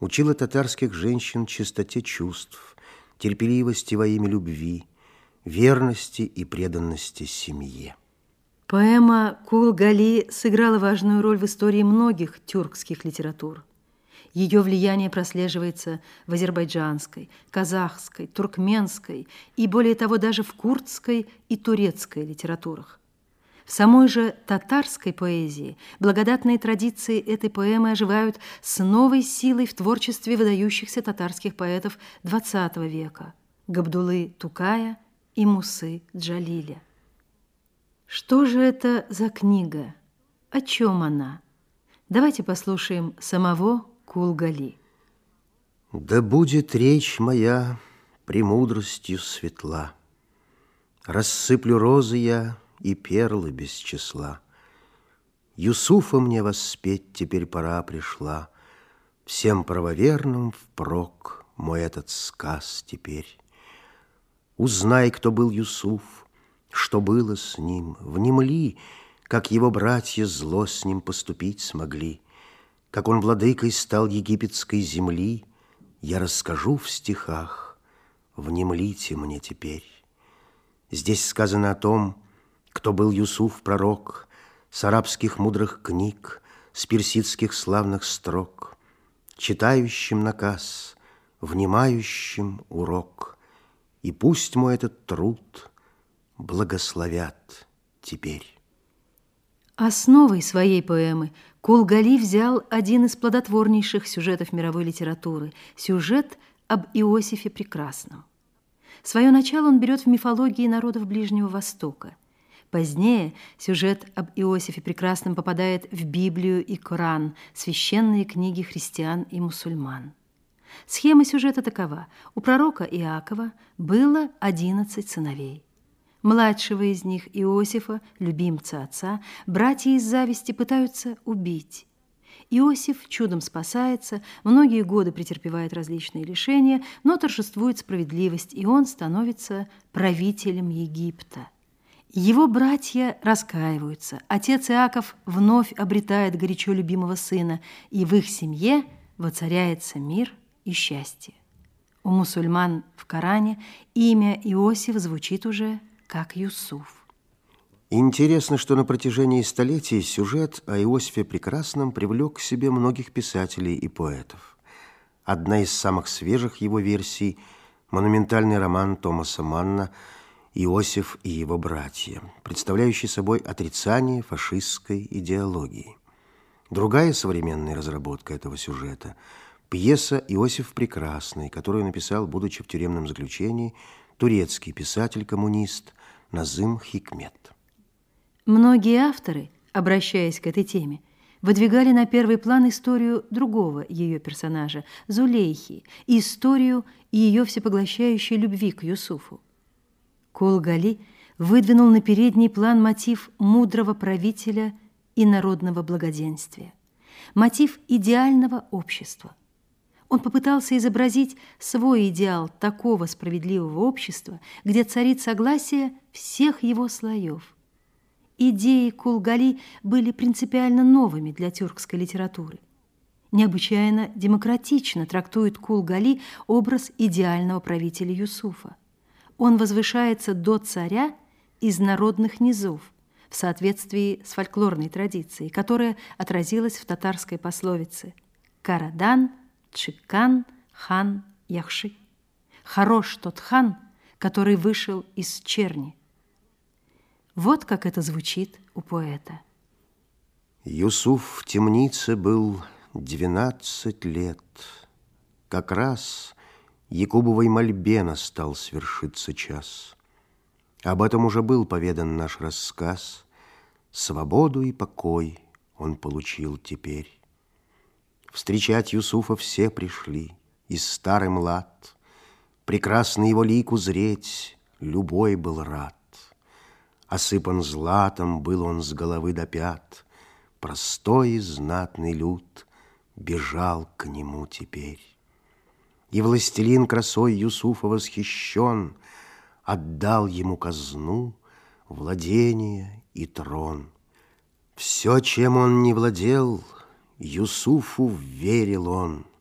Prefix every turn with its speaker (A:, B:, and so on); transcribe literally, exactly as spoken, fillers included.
A: Учила татарских женщин чистоте чувств, терпеливости во имя любви, верности и преданности семье.
B: Поэма «Кул-Гали» сыграла важную роль в истории многих тюркских литератур. Ее влияние прослеживается в азербайджанской, казахской, туркменской и, более того, даже в курдской и турецкой литературах. В самой же татарской поэзии благодатные традиции этой поэмы оживают с новой силой в творчестве выдающихся татарских поэтов двадцатого века Габдуллы Тукая и Мусы Джалиля. Что же это за книга? О чем она? Давайте послушаем самого Кул-Гали.
A: Да будет речь моя премудростью светла, рассыплю розы я и перлы без числа. Юсуфа мне воспеть теперь пора пришла, всем правоверным впрок мой этот сказ теперь. Узнай, кто был Юсуф, что было с ним, внемли, как его братья зло с ним поступить смогли, как он владыкой стал египетской земли, я расскажу в стихах, внемлите мне теперь. Здесь сказано о том, кто был Юсуф пророк, с арабских мудрых книг, с персидских славных строк, читающим наказ, внимающим урок, и пусть мой этот труд благословят теперь.
B: Основой своей поэмы Кул-Гали взял один из плодотворнейших сюжетов мировой литературы – сюжет об Иосифе Прекрасном. Свое начало он берет в мифологии народов Ближнего Востока. Позднее сюжет об Иосифе Прекрасном попадает в Библию и Коран, священные книги христиан и мусульман. Схема сюжета такова. У пророка Иакова было одиннадцать сыновей. Младшего из них, Иосифа, любимца отца, братья из зависти пытаются убить. Иосиф чудом спасается, многие годы претерпевает различные лишения, но торжествует справедливость, и он становится правителем Египта. Его братья раскаиваются. Отец Иаков вновь обретает горячо любимого сына, и в их семье воцаряется мир и счастье. У мусульман в Коране имя Иосиф звучит уже как Юсуф.
A: Интересно, что на протяжении столетий сюжет о Иосифе Прекрасном привлек к себе многих писателей и поэтов. Одна из самых свежих его версий – монументальный роман Томаса Манна «Иосиф и его братья», представляющий собой отрицание фашистской идеологии. Другая современная разработка этого сюжета – пьеса «Иосиф Прекрасный», которую написал, будучи в тюремном заключении, турецкий писатель-коммунист Назым Хикмет.
B: Многие авторы, обращаясь к этой теме, выдвигали на первый план историю другого ее персонажа, Зулейхи, и историю ее всепоглощающей любви к Юсуфу. Кул-Гали выдвинул на передний план мотив мудрого правителя и народного благоденствия, мотив идеального общества. Он попытался изобразить свой идеал такого справедливого общества, где царит согласие всех его слоев. Идеи Кул-Гали были принципиально новыми для тюркской литературы. Необычайно демократично трактует Кул-Гали образ идеального правителя Юсуфа. Он возвышается до царя из народных низов в соответствии с фольклорной традицией, которая отразилась в татарской пословице «Карадан, Чиккан, хан Яхши». Хорош тот хан, который вышел из черни. Вот как это звучит у поэта.
A: Юсуф в темнице был двенадцать лет. Как раз Якубовой мольбе настал свершиться час. Об этом уже был поведан наш рассказ. Свободу и покой он получил теперь. Встречать Юсуфа все пришли, и стар и млад. Прекрасный его лик узреть любой был рад. Осыпан златом был он с головы до пят. Простой и знатный люд бежал к нему теперь. И властелин красой Юсуфа восхищен, отдал ему казну, владение и трон. Все, чем он не владел, Юсуфу верил он,